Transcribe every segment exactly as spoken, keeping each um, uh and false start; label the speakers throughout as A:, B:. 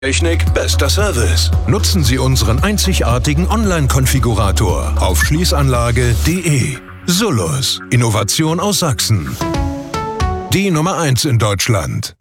A: Technik, bester Service. Nutzen Sie unseren einzigartigen Online-Konfigurator auf schließanlage punkt de. Solus, Innovation aus Sachsen. Die Nummer eins in Deutschland.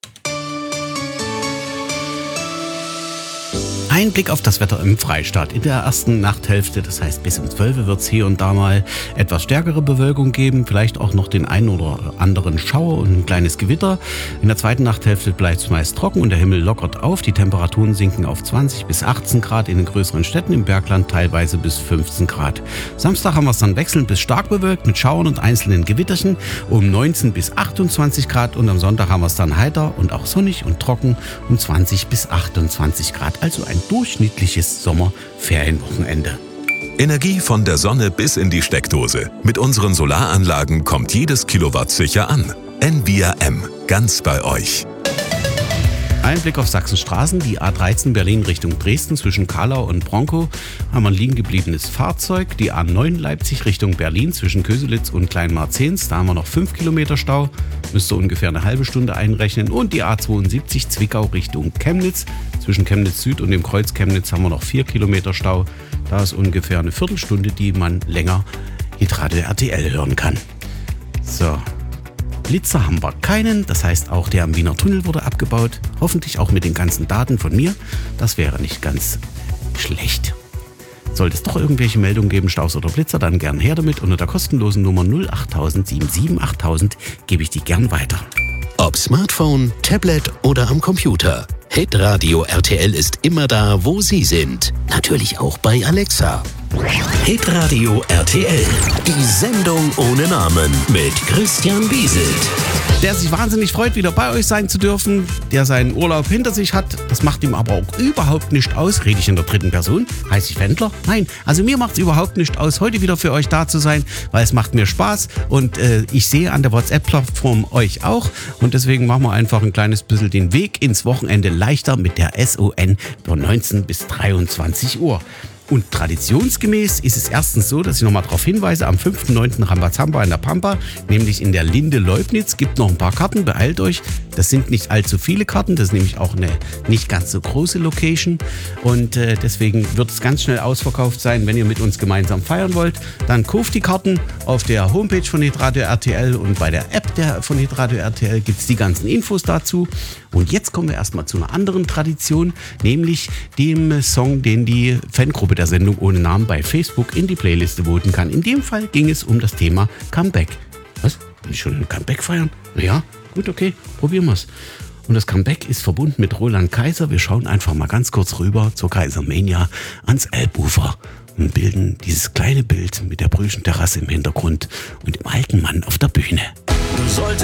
B: Ein Blick auf das Wetter im Freistaat. In der ersten Nachthälfte, das heißt bis um zwölf Uhr, wird es hier und da mal etwas stärkere Bewölkung geben, vielleicht auch noch den einen oder anderen Schauer und ein kleines Gewitter. In der zweiten Nachthälfte bleibt es meist trocken und der Himmel lockert auf. Die Temperaturen sinken auf zwanzig bis achtzehn Grad in den größeren Städten, im Bergland teilweise bis fünfzehn Grad. Samstag haben wir es dann wechselnd bis stark bewölkt mit Schauern und einzelnen Gewitterchen um neunzehn bis achtundzwanzig Grad und am Sonntag haben wir es dann heiter und auch sonnig und trocken um zwanzig bis achtundzwanzig Grad. Also ein durchschnittliches Sommerferienwochenende.
C: Energie von der Sonne bis in die Steckdose. Mit unseren Solaranlagen kommt jedes Kilowatt sicher an. Envia M, ganz bei euch.
B: Ein Blick auf Sachsens Straßen, die A dreizehn Berlin Richtung Dresden zwischen Kahlau und Bronkow haben wir ein liegen gebliebenes Fahrzeug. Die A neun Leipzig Richtung Berlin zwischen Köselitz und Kleinmarzens, da haben wir noch fünf Kilometer Stau, müsste ungefähr eine halbe Stunde einrechnen. Und die A zweiundsiebzig Zwickau Richtung Chemnitz, zwischen Chemnitz Süd und dem Kreuz Chemnitz haben wir noch vier Kilometer Stau. Da ist ungefähr eine Viertelstunde, die man länger Hitradio R T L hören kann. So. Blitzer haben wir keinen, das heißt auch der am Wiener Tunnel wurde abgebaut. Hoffentlich auch mit den ganzen Daten von mir. Das wäre nicht ganz schlecht. Sollte es doch irgendwelche Meldungen geben, Staus oder Blitzer, dann gern her damit. Unter der kostenlosen Nummer null acht null sieben sieben acht null null null gebe ich die gern weiter.
D: Ob Smartphone, Tablet oder am Computer. Hitradio R T L ist immer da, wo Sie sind. Natürlich auch bei Alexa. Hitradio R T L. Die Sendung ohne Namen mit Christian Wieselt.
B: Der sich wahnsinnig freut, wieder bei euch sein zu dürfen, der seinen Urlaub hinter sich hat. Das macht ihm aber auch überhaupt nicht aus. Rede ich in der dritten Person? Heiße ich Wendler? Nein, also mir macht es überhaupt nicht aus, heute wieder für euch da zu sein, weil es macht mir Spaß und äh, ich sehe an der WhatsApp-Plattform euch auch und deswegen machen wir einfach ein kleines bisschen den Weg ins Wochenende leichter mit der S O N von neunzehn bis dreiundzwanzig Uhr. Und traditionsgemäß ist es erstens so, dass ich nochmal darauf hinweise, am fünften neunten Rambazamba in der Pampa, nämlich in der Linde Leubnitz, gibt noch ein paar Karten, beeilt euch. Das sind nicht allzu viele Karten, das ist nämlich auch eine nicht ganz so große Location und äh, deswegen wird es ganz schnell ausverkauft sein. Wenn ihr mit uns gemeinsam feiern wollt, dann kauft die Karten auf der Homepage von Hitradio R T L und bei der App der, von Hitradio R T L gibt es die ganzen Infos dazu. Und jetzt kommen wir erstmal zu einer anderen Tradition, nämlich dem Song, den die Fangruppe der Sendung ohne Namen bei Facebook in die Playliste voten kann. In dem Fall ging es um das Thema Comeback. Was? Will ich schon ein Comeback feiern? Ja, gut, okay, probieren wir's. Und das Comeback ist verbunden mit Roland Kaiser. Wir schauen einfach mal ganz kurz rüber zur Kaisermania ans Elbufer und bilden dieses kleine Bild mit der Brüschenterrasse im Hintergrund und dem alten Mann auf der Bühne.
A: Sollte